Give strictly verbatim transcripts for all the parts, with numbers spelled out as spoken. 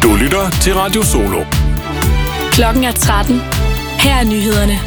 Du lytter til Radio Solo. Klokken er tretten. Her er nyhederne.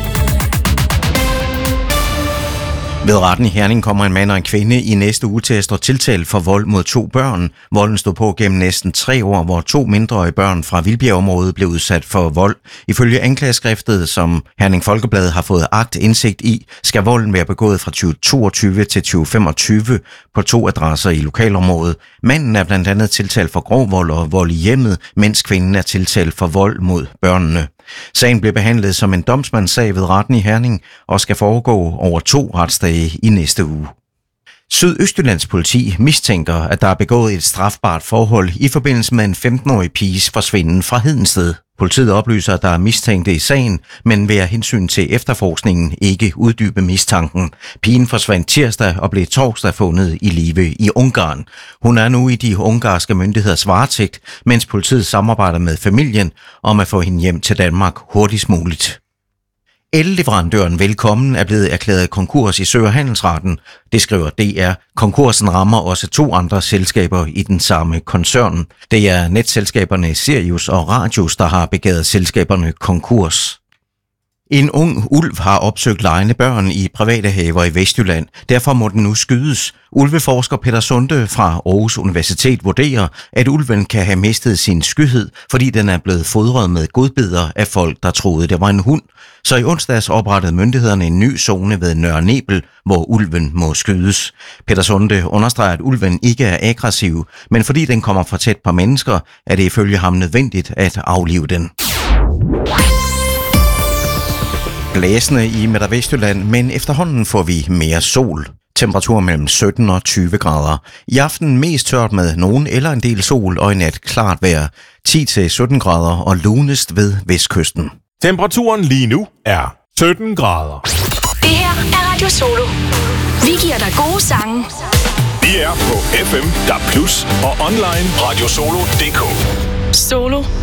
Ved retten i Herning kommer en mand og en kvinde i næste uge til at stå tiltalt for vold mod to børn. Volden stod på gennem næsten tre år, hvor to mindreårige børn fra Vildbjergområdet blev udsat for vold. Ifølge anklageskriftet, som Herning Folkeblad har fået aktindsigt i, skal volden være begået fra tyve toogtyve til tyve femogtyve på to adresser i lokalområdet. Manden er blandt andet tiltalt for grov vold og vold i hjemmet, mens kvinden er tiltalt for vold mod børnene. Sagen blev behandlet som en domsmandssag ved retten i Herning og skal foregå over to retsdage i næste uge. Sydøstjyllands politi mistænker, at der er begået et strafbart forhold i forbindelse med en femten-årig piges forsvinden fra Hedensted. Politiet oplyser, at der er mistænkte i sagen, men vil af hensyn til efterforskningen ikke uddybe mistanken. Pigen forsvandt tirsdag og blev torsdag fundet i live i Ungarn. Hun er nu i de ungarske myndigheders varetægt, mens politiet samarbejder med familien om at få hende hjem til Danmark hurtigst muligt. El-leverandøren Velkommen er blevet erklæret konkurs i Sø- og Handelsretten. Det skriver D R. Konkursen rammer også to andre selskaber i den samme koncern. Det er netselskaberne Sirius og Radius, der har begæret selskaberne konkurs. En ung ulv har opsøgt legende børn i private haver i Vestjylland. Derfor må den nu skydes. Ulveforsker Peter Sunde fra Aarhus Universitet vurderer, at ulven kan have mistet sin skyhed, fordi den er blevet fodret med godbidder af folk, der troede, det var en hund. Så i onsdags oprettede myndighederne en ny zone ved Nørre Nebel, hvor ulven må skydes. Peter Sunde understreger, at ulven ikke er aggressiv, men fordi den kommer for tæt på mennesker, er det ifølge ham nødvendigt at aflive den. Blæsende i Midt- og Vestjylland, men efterhånden får vi mere sol. Temperatur mellem sytten og tyve grader. I aften mest tørt med nogen eller en del sol og i nat klart vejr. ti til sytten grader og lunest ved vestkysten. Temperaturen lige nu er sytten grader. Det her er Radio Solo. Vi giver dig gode sange. Vi er på F M, D A B plus og online radiosolo punktum d k. Solo